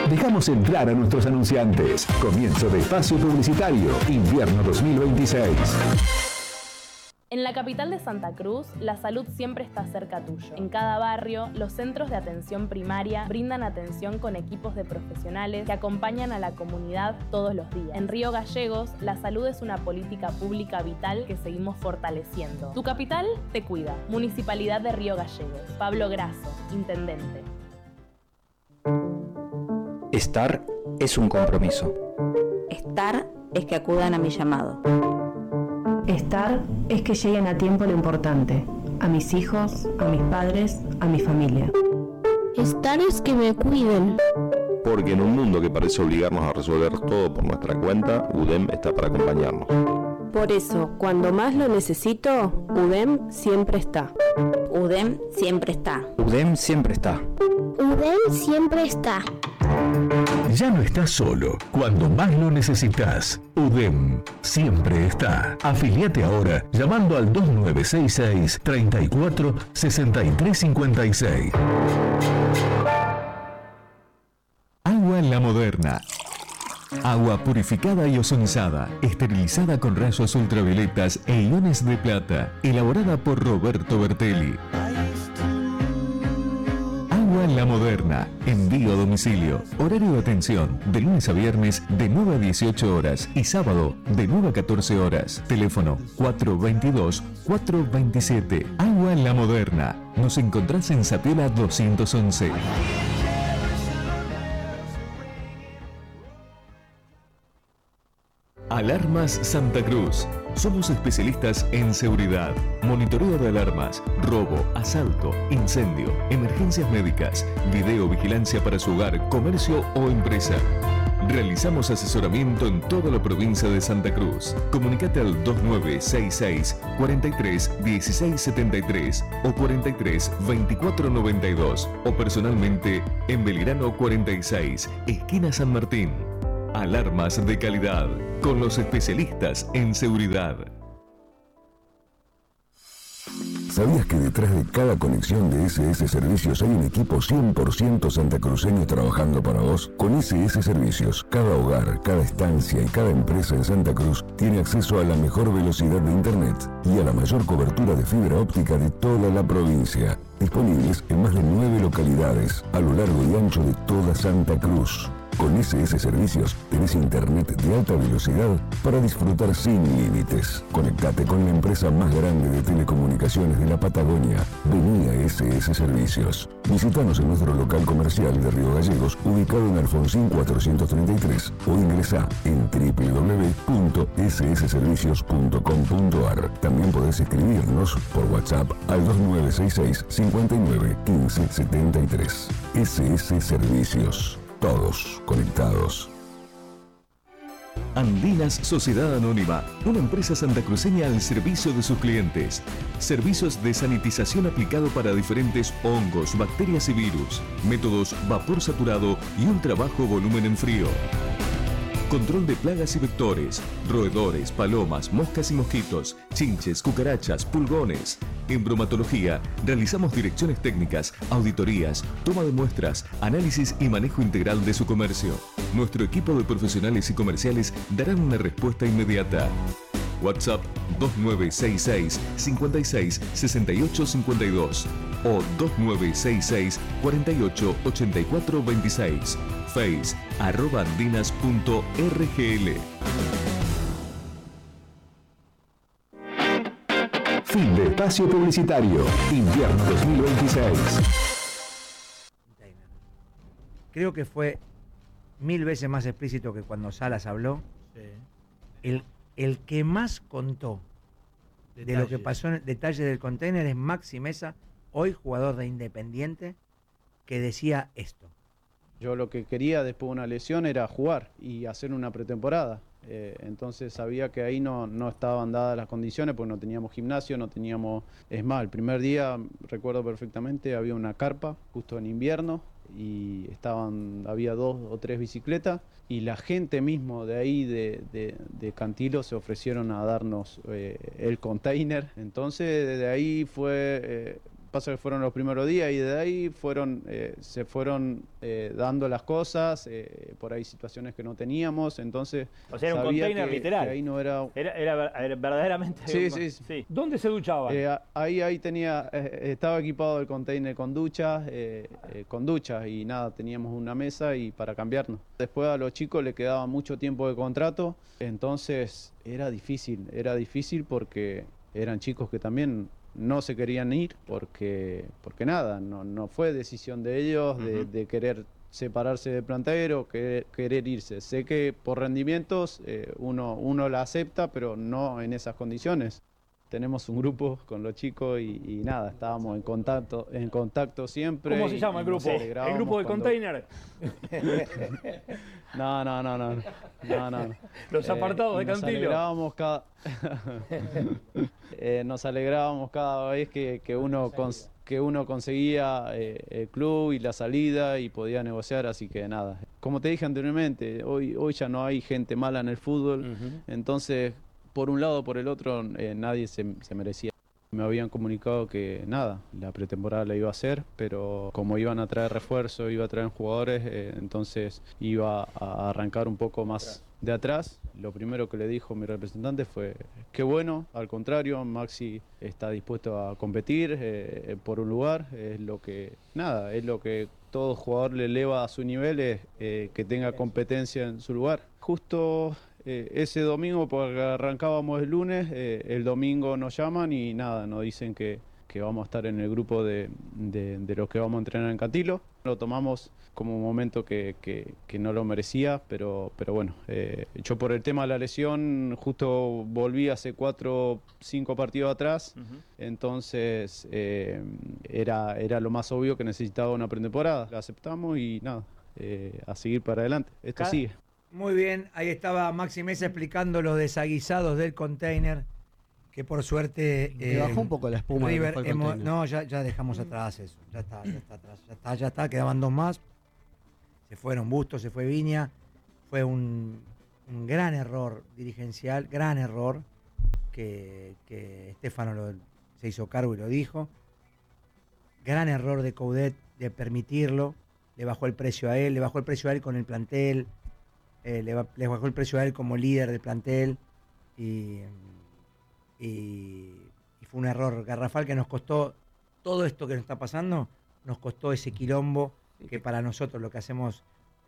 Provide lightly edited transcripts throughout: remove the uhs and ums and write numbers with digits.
Dejamos entrar a nuestros anunciantes. Comienzo de espacio publicitario, invierno 2026. En la capital de Santa Cruz, la salud siempre está cerca tuyo. En cada barrio, los centros de atención primaria brindan atención con equipos de profesionales que acompañan a la comunidad todos los días. En Río Gallegos, la salud es una política pública vital que seguimos fortaleciendo. Tu capital te cuida. Municipalidad de Río Gallegos. Pablo Grasso, Intendente. Estar es un compromiso. Estar es que acudan a mi llamado. Estar es que lleguen a tiempo lo importante, a mis hijos, a mis padres, a mi familia. Estar es que me cuiden. Porque en un mundo que parece obligarnos a resolver todo por nuestra cuenta, UDEM está para acompañarnos. Por eso, cuando más lo necesito, UDEM siempre está. UDEM siempre está. UDEM siempre está. UDEM siempre está. Ya no estás solo. Cuando más lo necesitas, UDEM siempre está. Afiliate ahora llamando al 2966 34 63 56. Agua La Moderna. Agua purificada y ozonizada, esterilizada con rayos ultravioletas e iones de plata, elaborada por Roberto Bertelli. Agua La Moderna, envío a domicilio, horario de atención, de lunes a viernes de 9 a 18 horas y sábado de 9 a 14 horas. Teléfono 422-427. Agua La Moderna. Nos encontrás en Sapiola 211. Alarmas Santa Cruz. Somos especialistas en seguridad, monitoreo de alarmas, robo, asalto, incendio, emergencias médicas, videovigilancia para su hogar, comercio o empresa. Realizamos asesoramiento en toda la provincia de Santa Cruz. Comunicate al 2966 43 16 73 o 43 24 92 o personalmente en Belgrano 46, esquina San Martín. Alarmas de calidad, con los especialistas en seguridad. ¿Sabías que detrás de cada conexión de SS Servicios hay un equipo 100% santacruceño trabajando para vos? Con SS Servicios, cada hogar, cada estancia y cada empresa en Santa Cruz tiene acceso a la mejor velocidad de Internet y a la mayor cobertura de fibra óptica de toda la provincia. Disponibles en más de 9 localidades a lo largo y ancho de toda Santa Cruz. Con SS Servicios tenés internet de alta velocidad para disfrutar sin límites. Conectate con la empresa más grande de telecomunicaciones de la Patagonia. Vení a SS Servicios. Visítanos en nuestro local comercial de Río Gallegos, ubicado en Alfonsín 433, o ingresá en www.ssservicios.com.ar. También podés escribirnos por WhatsApp al 2966 59 15 73. SS Servicios. Todos conectados. Andinas Sociedad Anónima, una empresa santacruceña al servicio de sus clientes. Servicios de sanitización aplicado para diferentes hongos, bacterias y virus. Métodos vapor saturado y ultra bajo volumen en frío. Control de plagas y vectores, roedores, palomas, moscas y mosquitos, chinches, cucarachas, pulgones. En bromatología, realizamos direcciones técnicas, auditorías, toma de muestras, análisis y manejo integral de su comercio. Nuestro equipo de profesionales y comerciales darán una respuesta inmediata. WhatsApp 2966 56 68 52 o 2966 48 84 26. Face @andinas.rgl. Fin de espacio publicitario, invierno 2026. Creo que fue 1000 veces más explícito que cuando Salas habló. Sí. El que más contó de lo que pasó en el detalle del container es Maxi Mesa, hoy jugador de Independiente, que decía esto. Yo lo que quería después de una lesión era jugar y hacer una pretemporada. Entonces sabía que ahí no estaban dadas las condiciones porque no teníamos gimnasio, no teníamos... Es más, el primer día, recuerdo perfectamente, había una carpa justo en invierno y había 2 o 3 bicicletas y la gente mismo de ahí de Cantilo se ofrecieron a darnos el container. Entonces desde ahí fue... pasa que fueron los primeros días y de ahí se fueron dando las cosas, por ahí situaciones que no teníamos, entonces o sea, era un container literal. Que ahí no era verdaderamente. Sí. ¿Dónde se duchaban? Ahí estaba equipado el container con duchas y nada, teníamos una mesa y para cambiarnos. Después a los chicos le quedaba mucho tiempo de contrato, entonces era difícil porque eran chicos que también no se querían ir porque nada, no fue decisión de ellos de querer separarse del plantel o querer irse. Sé que por rendimientos uno la acepta, pero no en esas condiciones. Tenemos un grupo con los chicos y nada, estábamos en contacto siempre. ¿Cómo se llama el grupo? ¿El grupo del container? No. Los apartados de Cantillo. Nos alegrábamos cada vez que uno conseguía el club y la salida y podía negociar, así que nada. Como te dije anteriormente, hoy ya no hay gente mala en el fútbol, entonces por un lado o por el otro nadie se merecía. Me habían comunicado que nada, la pretemporada la iba a hacer, pero como iban a traer refuerzos, iba a traer jugadores, entonces iba a arrancar un poco más de atrás. Lo primero que le dijo mi representante fue qué bueno, al contrario, Maxi está dispuesto a competir por un lugar, es lo que todo jugador le eleva a su nivel, que tenga competencia en su lugar. Justo ese domingo, porque arrancábamos el lunes, el domingo nos llaman y nada, nos dicen que vamos a estar en el grupo de los que vamos a entrenar en Cantillo. Lo tomamos como un momento que no lo merecía, pero bueno, yo por el tema de la lesión justo volví hace 4 o 5 partidos atrás, entonces era lo más obvio que necesitaba una pretemporada. La aceptamos y nada, a seguir para adelante, esto sigue. Muy bien, ahí estaba Maxi Mesa explicando los desaguisados del container, que por suerte... Le bajó un poco la espuma. River, ya dejamos atrás eso, ya está, quedaban 2 más, se fueron Bustos, se fue Viña, fue un gran error dirigencial, gran error, que Estefano se hizo cargo y lo dijo, gran error de Coudet de permitirlo, le bajó el precio a él con el plantel, le bajó el precio a él como líder del plantel y fue un error garrafal que nos costó todo esto que nos está pasando, nos costó ese quilombo que para nosotros lo que hacemos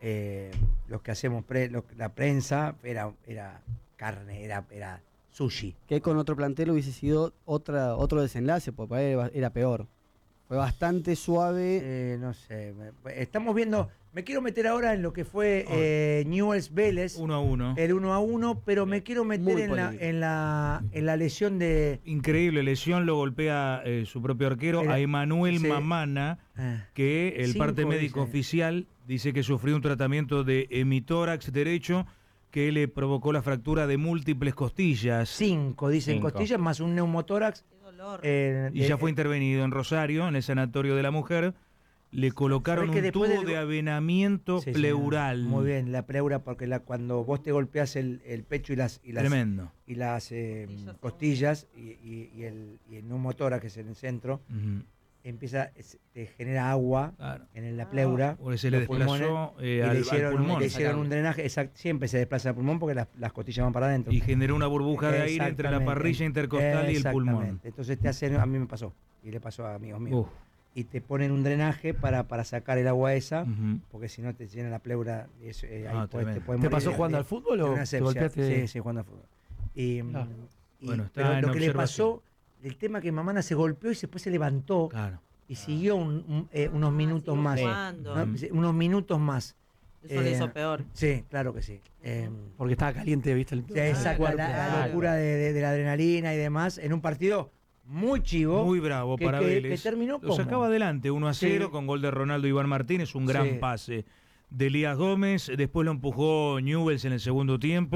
la prensa era carne, era sushi. Que con otro plantel hubiese sido otro desenlace, porque para él era peor. Fue bastante suave. No sé, estamos viendo... Me quiero meter ahora en lo que fue Newell's Vélez. 1-1. El 1-1, pero me quiero meter en la lesión de... Increíble lesión, lo golpea su propio arquero, a Emanuel Mamana, que el parte médico oficial dice que sufrió un tratamiento de hemitórax derecho que le provocó la fractura de múltiples costillas. 5, dicen costillas, más un neumotórax. Y ya fue intervenido en Rosario, en el Sanatorio de la Mujer. Le colocaron un tubo de avenamiento pleural. Muy bien, la pleura, porque cuando vos te golpeás el pecho y las Tremendo. Y las costillas y el neumotórax, que es en el centro, te genera agua en la pleura. Porque se le desplazó al pulmón. Le hicieron un drenaje, siempre se desplaza al pulmón porque las costillas van para adentro. Y generó una burbuja de aire entre la parrilla intercostal y el pulmón. Entonces a mí me pasó, y le pasó a amigos míos. Y te ponen un drenaje para sacar el agua esa, porque si no te llena la pleura. Ahí te ¿Te pasó jugando al fútbol o te golpeaste? Sí, jugando al fútbol. Pero lo que le pasó, el tema que Mamana se golpeó y después se levantó y siguió unos minutos más. Unos minutos más. Eso le hizo peor. Sí, claro que sí. Porque estaba caliente, ¿viste? La locura de la adrenalina y demás en un partido muy chivo. Muy bravo para Vélez. Que terminó lo sacaba adelante 1-0 con gol de Ronaldo Iván Martínez, un gran pase de Elías Gómez. Después lo empujó Newell's en el segundo tiempo.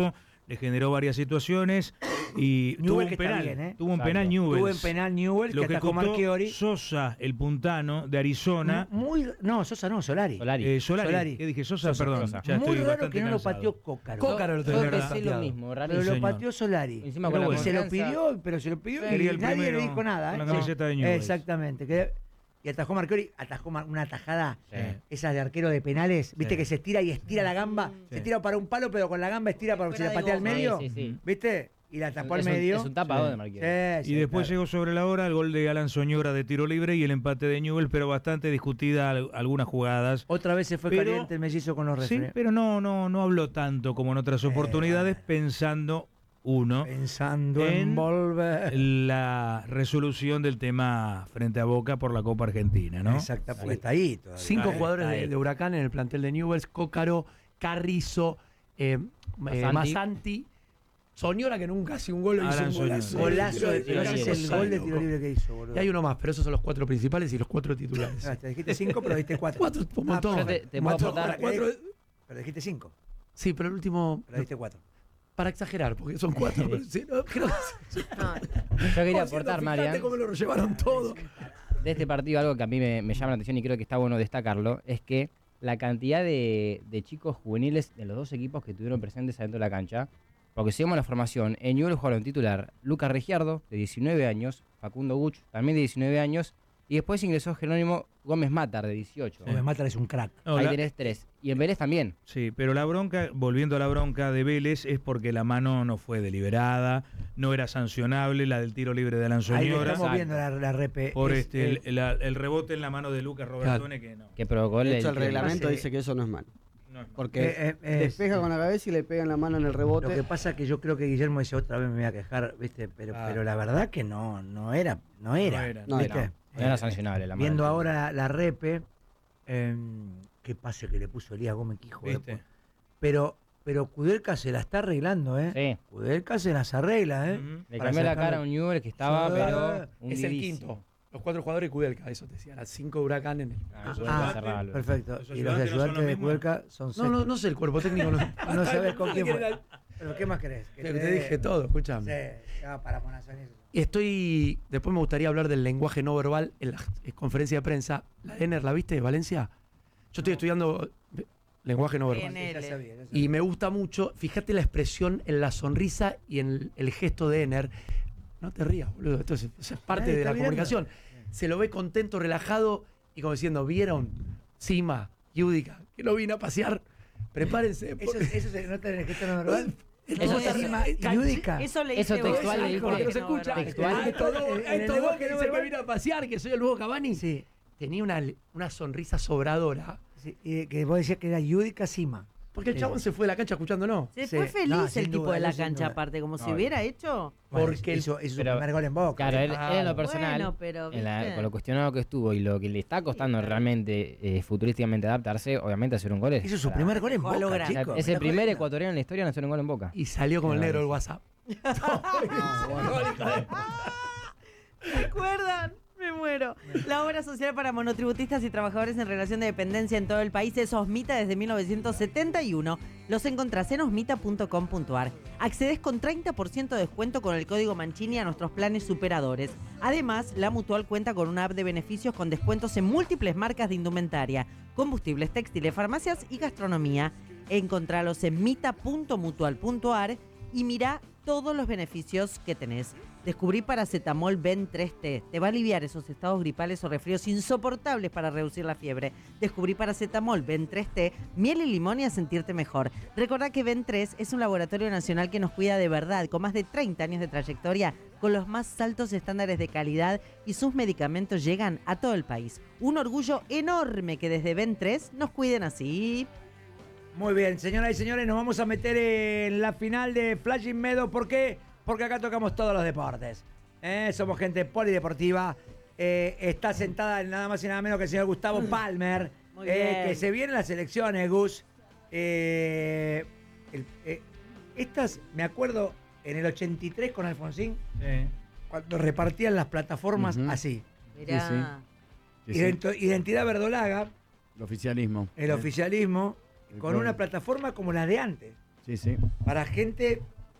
le generó varias situaciones y tuvo un penal. Tuvo un penal Newell's. Tuvo un penal Newell's Lo que atajó Marchiori. Sosa, el puntano de Arizona. Sosa no, Solari. Solari. ¿Qué dije? Sosa, perdón. Sosa. Ya muy estoy raro bastante que no cansado. lo pateó Cócaro. Cócaro lo tenía lo mismo, raro. Pero Sí, lo señor. pateó Solari. Encima Pero con la bueno. Se lo confianza. pidió Quería y el nadie primero le dijo nada. con la camiseta de Newell's. Exactamente. Y atajó Marchiori, una tajada, Sí. esas de arquero de penales, viste que se estira y estira la gamba, se tira para un palo, pero con la gamba estira para que se la patea al medio, Sí. viste, y la tapó al Es medio. un tapador de Marchiori. Sí, Y después claro. llegó sobre la hora el gol de Alan Soñora de tiro libre y el empate de Newell's, pero bastante discutida algunas jugadas. Otra vez se fue Pero- caliente el mellizo con los Sí, refres. pero no habló tanto como en otras oportunidades, pensando Pensando en volver. la resolución del tema frente a Boca por la Copa Argentina, ¿no? Exacto, porque está ahí todavía. 5 jugadores está ahí. de Huracán en el plantel de Newell's: Cócaro, Carrizo, Masanti, Soñora, que nunca hace un gol, hizo Alan un Soñora. Golazo, Sí, no sé si es el gol de tiro libre que hizo, boludo. Y hay uno más, pero esos son los 4 principales y los 4 titulares. Te dijiste 5, pero dijiste 4. 4, un montón. Yo te Un puedo montón. aportar- Pero dijiste 5, Sí, pero el último, pero dijiste 4. para exagerar, porque son 4. Pero sí, no, creo que- Yo quería aportar, Fíjate Marian, cómo lo llevaron todo. de este partido algo que a mí me llama la atención y creo que está bueno destacarlo, es que la cantidad de chicos juveniles de los dos equipos que estuvieron presentes adentro de la cancha, porque si vemos la formación, en Newell's jugaron titular Lucas Regiardo, de 19 años, Facundo Guch, también de 19 años, y después ingresó Jerónimo Gómez Matar, de 18. Gómez Matar es un crack. No, Ahí la- tenés 3. Y en Vélez también. Sí, pero la bronca, volviendo a la bronca de Vélez, es porque la mano no fue deliberada, no era sancionable, la del tiro libre de Alan Ahí le Soñora. estamos viendo la repe. Por Es, el rebote en la mano de Lucas Robertone, que no. Que provocó De hecho, el tiro libre. reglamento Sí. dice que eso no es mal. No es malo. Porque es- despeja con la cabeza y le pega en la mano en el rebote. Lo que pasa es que yo creo que Guillermo dice otra vez me voy a quejar, ¿viste? Pero la verdad que no era. No ¿viste? era. No era sancionable la mano. Viendo ahora la repe, qué pase que le puso Elías Gómez Quijo. ¿Viste? Pero Kudelka se la está arreglando, ¿eh? Sí. Kudelka se las arregla, ¿eh? Ujú. Le Para cambió la sacarlo. cara a un Newell's que estaba, Sí. pero Es el hundidísimo. quinto. Los 4 jugadores y Kudelka, eso te decía. Las 5 Huracán en el. Perfecto. ¿Los Y los ayudantes no son ayudantes los de mismos? Kudelka son seis. No sé, el cuerpo técnico no. No sabes con quién fue. Pero ¿qué más querés? Que Te dije todo, escúchame. Sí, para Monazón y eso. Y después me gustaría hablar del lenguaje no verbal en la conferencia de prensa. La ENER, ¿la viste, Valencia? Yo estoy estudiando lenguaje no verbal. Ya sabía. Y me gusta mucho, fíjate la expresión en la sonrisa y en el gesto de ENER. No te rías, boludo, esto es parte Nadie de está la mirando. comunicación. Se lo ve contento, relajado y como diciendo, ¿vieron? Sima, Yudica, que no vine a pasear. Prepárense. Eso se nota en el gesto no verbal. Eso está es- rima Yudica. Eso textual le Porque dije. no se escucha. Textual. Hay todo En el que lenguaje dice no que verbal. vine a pasear, que soy el nuevo Cavani. Sí. Tenía una sonrisa sobradora. Sí, y que vos decías que era Yudica Sima. Porque el chabón se fue de la cancha escuchándonos. Se fue Sí. feliz No, el sin tipo duda, de la no, sin cancha, duda. aparte, como si No, hubiera hecho. Porque hizo su Pero- primer gol en Boca. Claro, él en lo personal, Bueno, pero, en ¿viste? con lo cuestionado que estuvo y lo que le está costando realmente futurísticamente adaptarse, obviamente hacer un gol es. Hizo su para- primer gol en Jugó a lo Boca, grande. chicos. Es el primer ecuatoriano en la historia en hacer un gol en Boca. Y salió como el negro del WhatsApp. ¿Se acuerdan? Me muero. La obra social para monotributistas y trabajadores en relación de dependencia en todo el país es Osmita desde 1971. Los encontrás en osmita.com.ar. Accedes con 30% de descuento con el código Mancini a nuestros planes superadores. Además, la Mutual cuenta con una app de beneficios con descuentos en múltiples marcas de indumentaria, combustibles, textiles, farmacias y gastronomía. Encontralos en mita.mutual.ar y mirá todos los beneficios que tenés. Descubrí paracetamol Ben 3T. Te va a aliviar esos estados gripales o resfríos insoportables para reducir la fiebre. Descubrí paracetamol Ben 3T, miel y limón y a sentirte mejor. Recordá que Ben 3 es un laboratorio nacional que nos cuida de verdad, con más de 30 años de trayectoria, con los más altos estándares de calidad y sus medicamentos llegan a todo el país. Un orgullo enorme que desde Ben 3 nos cuiden así. Muy bien, señoras y señores, nos vamos a meter en la final de Flashing Meadow. ¿Por qué? Porque acá tocamos todos los deportes. Somos gente polideportiva. Está sentada nada más y nada menos que el señor Gustavo Palmer. Muy bien. Que se vienen las elecciones, Gus. Estas, me acuerdo, en el 83 con Alfonsín, cuando repartían las plataformas así. Mirá. Identidad verdolaga, El oficialismo. el oficialismo, El con pueblo. una plataforma como la de antes. Sí, sí. Para gente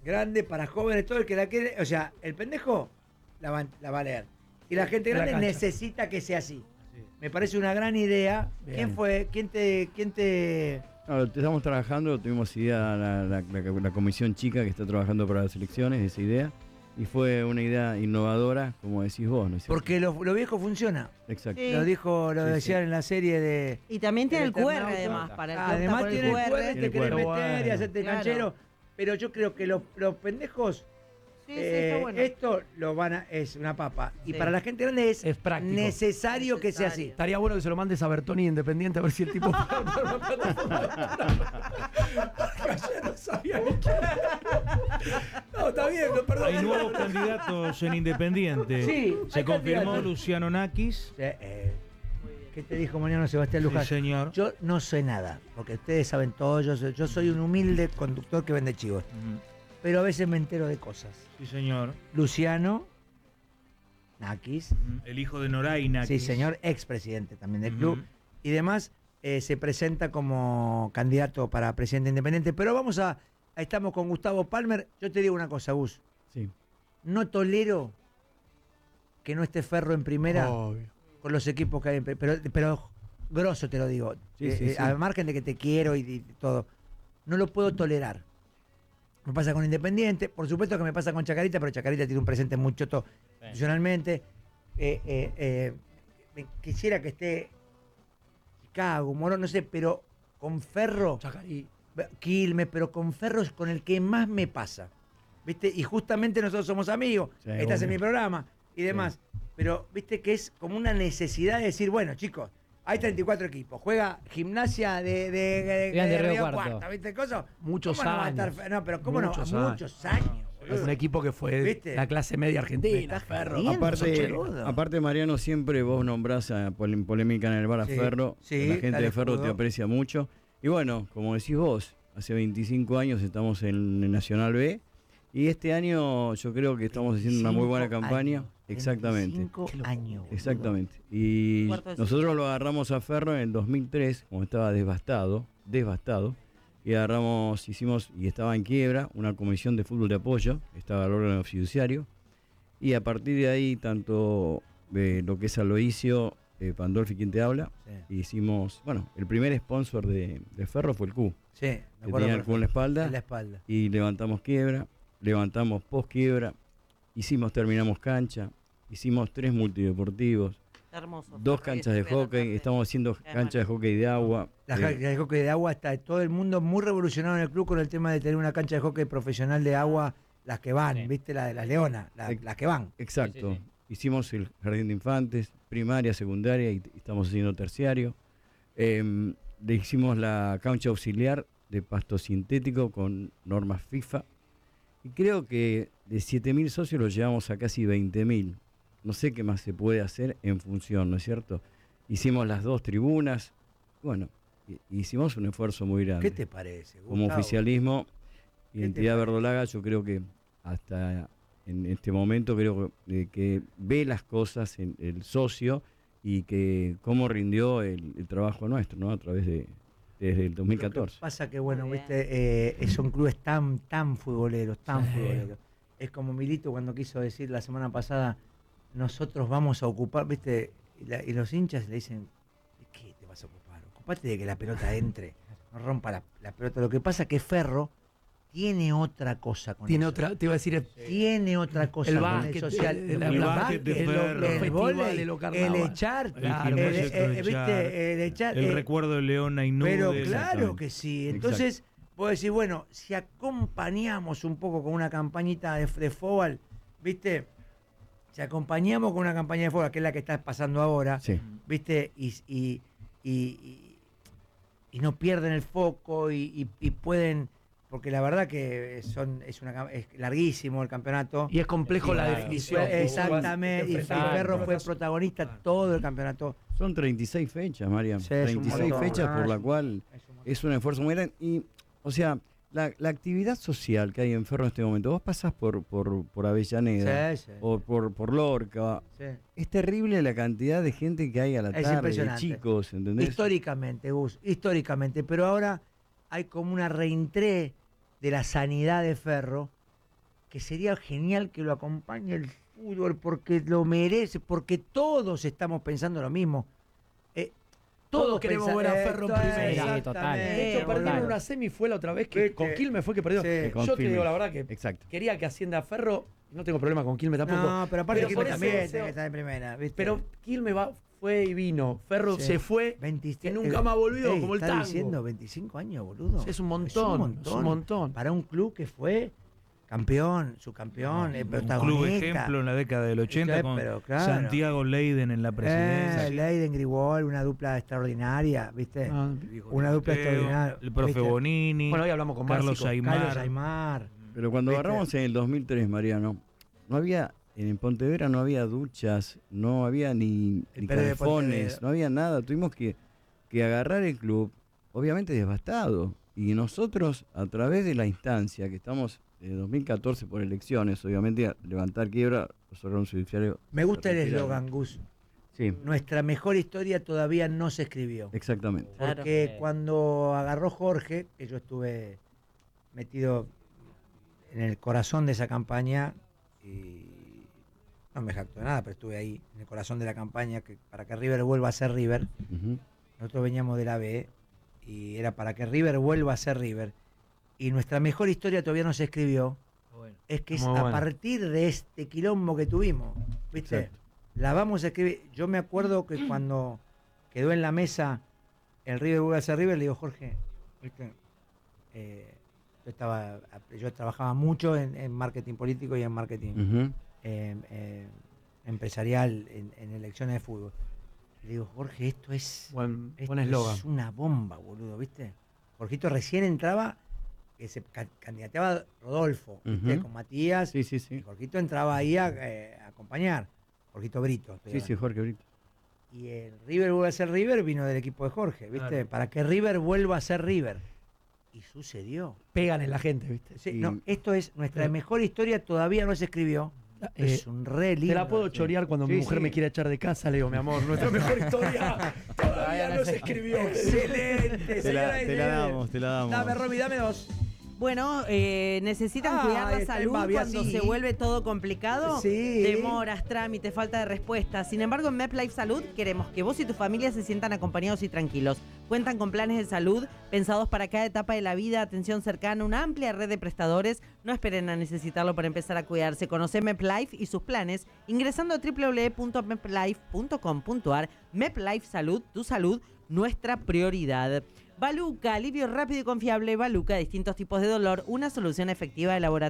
grande, para jóvenes, todo el que la quiere. O sea, el pendejo la va a leer. Y la gente En la grande cancha. necesita que sea así. Me parece una gran idea. Bien. ¿Quién fue? ¿Quién te...? No, estamos trabajando, tuvimos idea la comisión chica que está trabajando para las elecciones, esa idea, y fue una idea innovadora, como decís vos, ¿no es cierto? Porque lo viejo funciona. Exacto. Sí. Lo Sí, decían sí. en la serie de... Y también tiene el QR Eternauta. además. Para el que Además opta por tiene el QR, te Tiene querés QR. meter y Bueno, hacerte claro. canchero. Pero yo creo que los pendejos, Sí, sí, está bueno. esto lo van a, es una papa. Y Sí. para la gente grande es práctico. necesario que sea así. Estaría bueno que se lo mandes a Bertoni Independiente a ver si el tipo. No sabía ni qué. No, está bien, perdón. Hay nuevos candidatos en Independiente. Sí, Se hay confirmó candidatos. Luciano Nakis. ¿Qué te dijo mañana Sebastián Sí, Luján? señor. Yo no sé nada, porque ustedes saben todo. Yo soy un humilde conductor que vende chivos. Pero a veces me entero de cosas. Sí, señor. Luciano Nakis. El hijo de Noray Nakis. Sí, señor, expresidente también del club. Y demás, se presenta como candidato para presidente independiente. Pero estamos con Gustavo Palmer. Yo te digo una cosa, Gus. Sí. No tolero que no esté Ferro en primera con los equipos que hay en pero grosso te lo digo. Sí, sí. Al margen de que te quiero y todo. No lo puedo tolerar. Me pasa con Independiente, por supuesto que me pasa con Chacarita, pero Chacarita tiene un presente muy choto institucionalmente. Quisiera que esté Chicago, Morón, no sé, pero con Ferro, Quilmes, pero con Ferro es con el que más me pasa. ¿Viste? Y justamente nosotros somos amigos, Sí, estás en obvio. mi programa y demás. Pero viste que es como una necesidad de decir, bueno, chicos, hay 34 equipos, juega Gimnasia de Río Cuarto, ¿viste? Cosa? Muchos ¿Cómo no va a años. estar no, pero ¿cómo Muchos no? años. Muchos años. Es un equipo que fue ¿Viste? la clase media argentina. Ferro. Aparte, Mariano, siempre vos nombrás a polémica en el bar a Sí, Ferro. sí, La gente dale, de Ferro escudo. te aprecia mucho. Y bueno, como decís vos, hace 25 años estamos en el Nacional B. Y este año yo creo que estamos haciendo una muy buena 25 campaña. años. Exactamente. 25 años. Exactamente. Y Cuarto de nosotros lo agarramos a Ferro en el 2003, como estaba devastado. Y hicimos, y estaba en quiebra, una comisión de fútbol de apoyo, estaba el órgano fiduciario. Y a partir de ahí, tanto lo que es Aloisio, Pandolfi, quien te habla, hicimos, bueno, el primer sponsor de Ferro fue el Q. Sí, me que acuerdo tenía el Q en la espalda. en la espalda. Y levantamos quiebra, levantamos post quiebra, terminamos cancha, hicimos 3 multideportivos, Hermoso. 2 canchas de hockey, estamos haciendo canchas de hockey de agua. La de hockey de agua está todo el mundo muy revolucionado en el club con el tema de tener una cancha de hockey profesional de agua, las que van, ¿viste? La de las leonas, las que van. Exacto. Hicimos el jardín de infantes, primaria, secundaria y estamos haciendo terciario. Le hicimos la cancha auxiliar de pasto sintético con normas FIFA. Y creo que de 7.000 socios lo llevamos a casi 20.000. No sé qué más se puede hacer en función, ¿no es cierto? Hicimos las 2 tribunas. Bueno, hicimos un esfuerzo muy grande. ¿Qué te parece, Gustavo? Como oficialismo, te Identidad parece? Verdolaga, yo creo que hasta en este momento creo que ve las cosas en el socio y que cómo rindió el trabajo nuestro, ¿no? A través desde el 2014. Pasa que, bueno, viste, son clubes tan futboleros, tan futboleros. Es como Milito cuando quiso decir la semana pasada, nosotros vamos a ocupar, viste, y los hinchas le dicen, ¿de qué te vas a ocupar? Ocupate de que la pelota entre, no rompa la pelota. Lo que pasa es que Ferro tiene otra cosa con Tiene eso. otra, te iba a decir, Tiene otra cosa el con básquet, el social. el básquet de Ferro, el vóley, el el carnaval. echar, Claro, el echar. El recuerdo de León Ainú. Pero claro que sí. Entonces, vos decís, bueno, si acompañamos un poco con una campañita de fútbol, ¿viste? Si acompañamos con una campaña de fútbol, que es la que está pasando ahora, Sí. ¿viste? Y no pierden el foco y pueden... Porque la verdad que es larguísimo el campeonato. Y es complejo la definición. Exactamente. Y Ferro fue protagonista todo el campeonato. Son 36 fechas, Mariam. Sí, es un 36 montón. fechas por la cual es un esfuerzo muy grande. Y, o sea, la actividad social que hay en Ferro en este momento, vos pasás por Avellaneda Sí, sí. o por Lorca. Sí. Es terrible la cantidad de gente que hay a la Es tarde, de impresionante. chicos, ¿entendés? Históricamente, Gus, históricamente. Pero ahora hay como una reentré de la sanidad de Ferro porque sería genial que lo acompañe el fútbol, porque lo merece, porque todos estamos pensando lo mismo. Todos queremos ver a Ferro en primera. Sí, total. De hecho, perdieron una semi, fue la otra vez que con Quilmes fue que perdió. Sí. Yo te digo la verdad que Exacto. quería que ascienda a Ferro. No tengo problema con Quilmes tampoco. No, pero aparte Quilmes por también eso- tiene que estar en primera, ¿viste? Pero Quilmes fue y vino. Ferro se fue, que nunca más volvió, como el está tango. diciendo 25 años, boludo. Sí, es un montón, es un montón. Para un club que fue campeón, subcampeón, Un protagonista. club ejemplo en la década del 80 con pero claro. Santiago Leiden en la presidencia. Leiden, Grigol, una dupla extraordinaria, ¿viste? Una dupla Teo, extraordinaria. el profe ¿viste? Bonini, Bueno, hoy hablamos con Carlos Márcico. Aymar. Carlos Aymar. Pero cuando ¿Viste? agarramos en el 2003, Mariano, no había, en Pontevedra no había duchas, no había ni El Pérez de calefones, Pontevedra. no había nada. Tuvimos que agarrar el club, obviamente devastado. Y nosotros, a través de la instancia que estamos en 2014 por elecciones, obviamente a levantar quiebra, los órganos judiciales. Me gusta el retiraron. eslogan, Gus. Sí, Nuestra mejor historia todavía no se escribió. exactamente. Porque cuando agarró Jorge, que yo estuve metido en el corazón de esa campaña, y no me jacto de nada, pero estuve ahí, en el corazón de la campaña, que para que River vuelva a ser River. Ujú. Nosotros veníamos de la B, y era para que River vuelva a ser River. Y nuestra mejor historia todavía no se escribió. Es que es Muy a bueno. partir de este quilombo que tuvimos, ¿viste? Exacto. La vamos a escribir. Yo me acuerdo que cuando quedó en la mesa el River vuelve a ser River, le digo, Jorge, ¿viste? Yo trabajaba mucho en marketing político y en marketing Ujú. empresarial en elecciones de fútbol. Le digo, Jorge, esto es Buen esto eslogan. es una bomba, boludo, ¿viste? Jorgito recién entraba, que se candidateaba Rodolfo, ¿viste? Ujú. Con Matías. Sí, sí, Y sí. Jorgito entraba ahí a acompañar. Jorgito Brito. Sí, sí, Jorge Brito. Y el River vuelve a ser River vino del equipo de Jorge, ¿viste? Claro. Para que River vuelva a ser River. Y sucedió. Pegan en la gente, ¿viste? Sí, Y- no, esto es nuestra mejor historia, todavía no se escribió. Es un re lindo. Te la puedo chorear cuando mi Sí, mujer sí. me quiere echar de casa. Le digo, mi amor, nuestra mejor historia todavía no se escribió. Excelente, Te la, señora te la damos, te la damos. Dame, Romy, dame dos. Bueno, necesitan cuidar la está en salud Babi, cuando así. se vuelve todo complicado. Sí. Demoras, trámites, falta de respuesta. Sin embargo, en MepLife Salud queremos que vos y tu familia se sientan acompañados y tranquilos. Cuentan con planes de salud pensados para cada etapa de la vida, atención cercana, una amplia red de prestadores. No esperen a necesitarlo para empezar a cuidarse. Conoce MepLife y sus planes ingresando a www.meplife.com.ar. MepLife Salud, tu salud, nuestra prioridad. Baluca, alivio rápido y confiable. Baluca, distintos tipos de dolor, una solución efectiva de laboratorio.